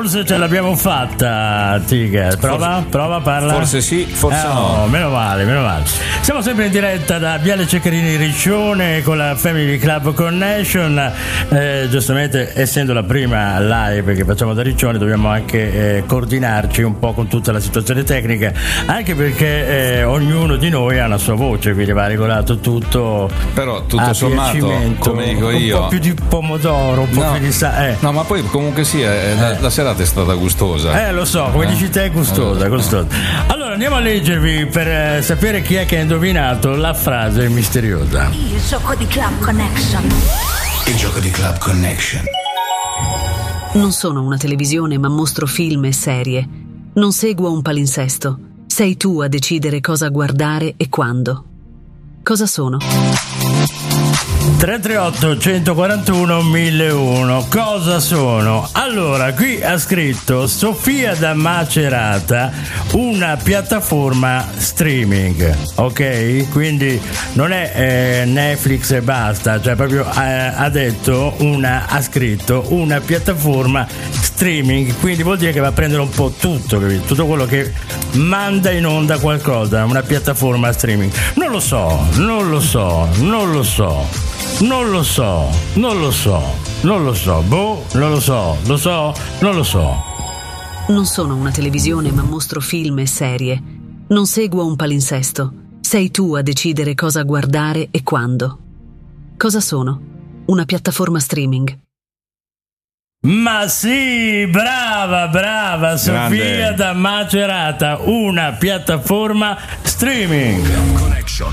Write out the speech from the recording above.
Forse ce l'abbiamo fatta, Tiga. Prova, parla. Forse sì, forse no. Meno male. Siamo sempre in diretta da Viale Ceccarini Riccione con la Family Club Connection. Giustamente, essendo la prima live che facciamo da Riccione, dobbiamo anche coordinarci un po' con tutta la situazione tecnica, anche perché ognuno di noi ha la sua voce, quindi va regolato tutto. Però tutto sommato, come dico io, un po' più di pomodoro, un po' più di sale. No, ma poi comunque sì, la serata è stata gustosa. Lo so, come dici te, è gustosa. Allora andiamo a leggervi per sapere chi è che ha indovinato la frase misteriosa. Il gioco di Club Connection. Il gioco di Club Connection. Non sono una televisione, ma mostro film e serie. Non seguo un palinsesto. Sei tu a decidere cosa guardare e quando. Cosa sono? 338 141 1001. Cosa sono? Allora, qui ha scritto Sofia da Macerata, una piattaforma streaming, ok? Quindi non è Netflix e basta, cioè proprio ha scritto una piattaforma streaming, quindi vuol dire che va a prendere un po' tutto, capito? Tutto quello che manda in onda qualcosa, una piattaforma streaming. Non lo so. Non sono una televisione, ma mostro film e serie. Non seguo un palinsesto. Sei tu a decidere cosa guardare e quando. Cosa sono? Una piattaforma streaming. Ma sì, brava Sofia da Macerata, una piattaforma streaming. Connection.